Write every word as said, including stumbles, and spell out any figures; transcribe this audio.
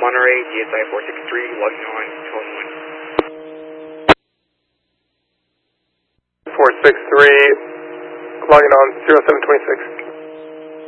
Monterey, D S I four six three, logging on tone one. four six three, logging on zero seven twenty-six.